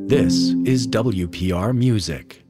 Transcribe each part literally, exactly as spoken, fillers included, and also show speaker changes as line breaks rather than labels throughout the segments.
This is W P R Music.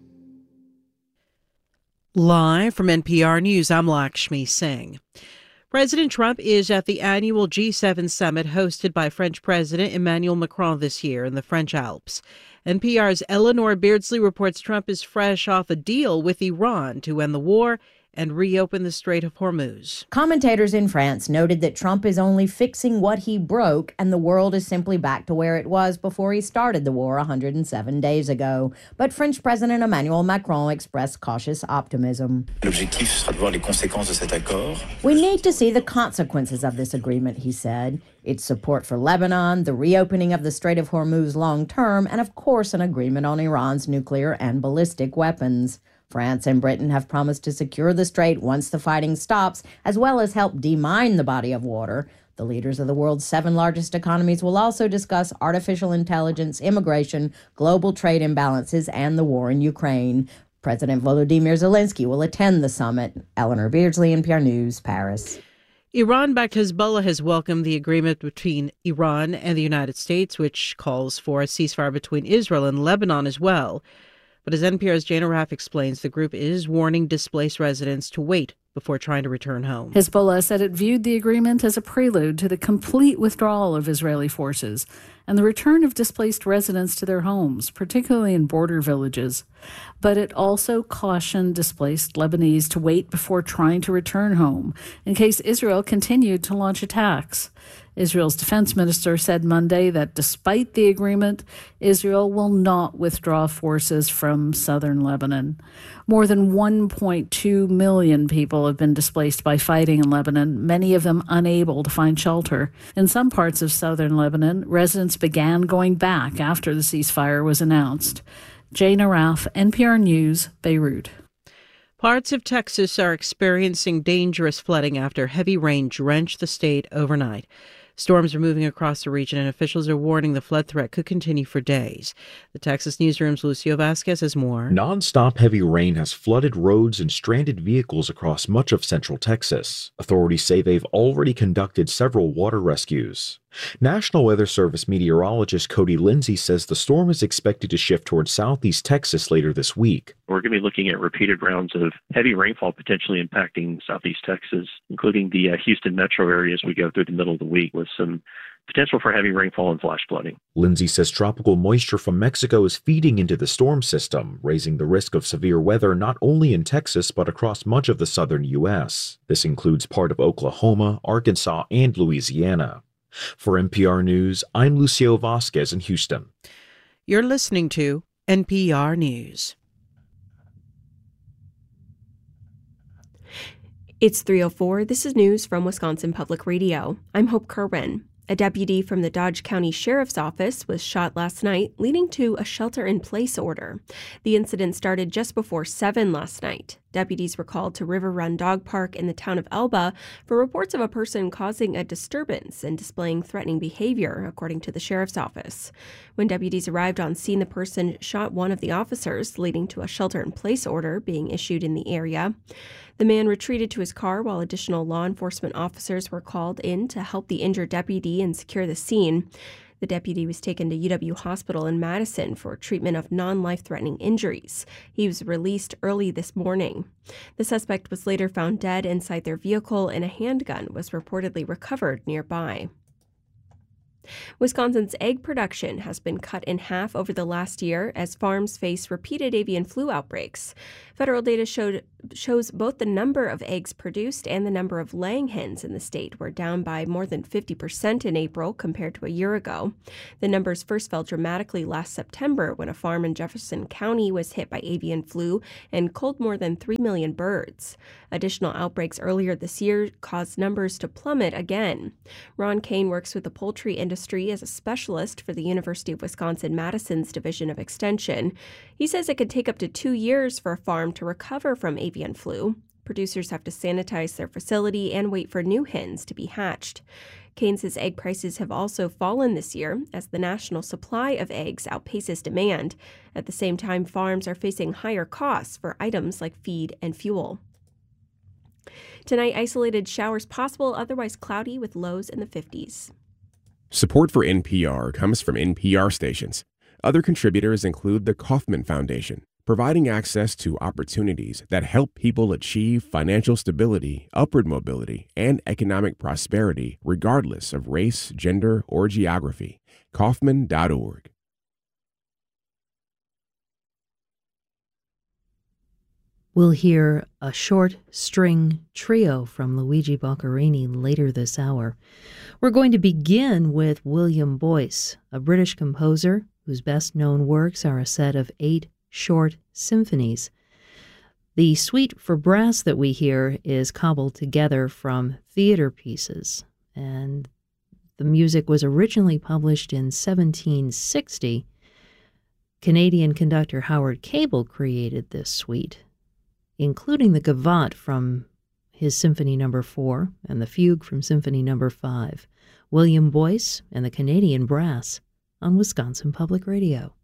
Live from N P R News, I'm Lakshmi Singh. President Trump is at the annual G seven summit hosted by French President Emmanuel Macron this year in the French Alps. N P R's Eleanor Beardsley reports Trump is fresh off a deal with Iran to end the war and reopen the Strait of Hormuz.
Commentators in France noted that Trump is only fixing what he broke, and the world is simply back to where it was before he started the war one hundred seven days ago. But French President Emmanuel Macron expressed cautious optimism.
L'objectif sera de voir les conséquences de cet accord.
We need to see the consequences of this agreement, he said. Its support for Lebanon, the reopening of the Strait of Hormuz long term, and of course an agreement on Iran's nuclear and ballistic weapons. France and Britain have promised to secure the strait once the fighting stops, as well as help demine the body of water. The leaders of the world's seven largest economies will also discuss artificial intelligence, immigration, global trade imbalances, and the war in Ukraine. President Volodymyr Zelensky will attend the summit. Eleanor Beardsley, N P R News, Paris.
Iran-backed Hezbollah has welcomed the agreement between Iran and the United States, which calls for a ceasefire between Israel and Lebanon as well. But as N P R's Jana Raff explains, the group is warning displaced residents to wait before trying to return home.
Hezbollah said it viewed the agreement as a prelude to the complete withdrawal of Israeli forces and the return of displaced residents to their homes, particularly in border villages. But it also cautioned displaced Lebanese to wait before trying to return home in case Israel continued to launch attacks. Israel's defense minister said Monday that despite the agreement, Israel will not withdraw forces from southern Lebanon. More than one point two million people have been displaced by fighting in Lebanon, many of them unable to find shelter. In some parts of southern Lebanon, residents began going back after the ceasefire was announced. Jana Raff, N P R News, Beirut.
Parts of Texas are experiencing dangerous flooding after heavy rain drenched the state overnight. Storms are moving across the region, and officials are warning the flood threat could continue for days. The Texas Newsroom's Lucio Vasquez has more.
Non-stop heavy rain has flooded roads and stranded vehicles across much of central Texas. Authorities say they've already conducted several water rescues. National Weather Service meteorologist Cody Lindsay says the storm is expected to shift towards southeast Texas later this week.
We're going to be looking at repeated rounds of heavy rainfall potentially impacting southeast Texas, including the uh, Houston metro area as we go through the middle of the week, with some potential for heavy rainfall and flash flooding.
Lindsay says tropical moisture from Mexico is feeding into the storm system, raising the risk of severe weather not only in Texas but across much of the southern U S. This includes part of Oklahoma, Arkansas, and Louisiana. For N P R News, I'm Lucio Vasquez in Houston.
You're listening to N P R News.
It's three oh four. This is news from Wisconsin Public Radio. I'm Hope Kerwin. A deputy from the Dodge County Sheriff's Office was shot last night, leading to a shelter-in-place order. The incident started just before seven last night. Deputies were called to River Run Dog Park in the town of Elba for reports of a person causing a disturbance and displaying threatening behavior, according to the sheriff's office. When deputies arrived on scene, the person shot one of the officers, leading to a shelter-in-place order being issued in the area. The man retreated to his car while additional law enforcement officers were called in to help the injured deputy and secure the scene. The deputy was taken to U W Hospital in Madison for treatment of non-life-threatening injuries. He was released early this morning. The suspect was later found dead inside their vehicle, and a handgun was reportedly recovered nearby. Wisconsin's egg production has been cut in half over the last year as farms face repeated avian flu outbreaks. Federal data showed, shows both the number of eggs produced and the number of laying hens in the state were down by more than fifty percent in April compared to a year ago. The numbers first fell dramatically last September when a farm in Jefferson County was hit by avian flu and culled more than three million birds. Additional outbreaks earlier this year caused numbers to plummet again. Ron Kane works with the poultry industry Industry as a specialist for the University of Wisconsin-Madison's Division of Extension. He says it could take up to two years for a farm to recover from avian flu. Producers have to sanitize their facility and wait for new hens to be hatched. Kane says egg prices have also fallen this year as the national supply of eggs outpaces demand. At the same time, farms are facing higher costs for items like feed and fuel. Tonight, isolated showers possible, otherwise cloudy with lows in the fifties.
Support for N P R comes from N P R stations. Other contributors include the Kauffman Foundation, providing access to opportunities that help people achieve financial stability, upward mobility, and economic prosperity regardless of race, gender, or geography. Kauffman dot org.
We'll hear a short string trio from Luigi Boccherini later this hour. We're going to begin with William Boyce, a British composer whose best-known works are a set of eight short symphonies. The suite for brass that we hear is cobbled together from theater pieces, and the music was originally published in seventeen sixty. Canadian conductor Howard Cable created this suite, including the gavotte from his Symphony Number four and the fugue from Symphony Number five. William Boyce and the Canadian Brass on Wisconsin Public Radio.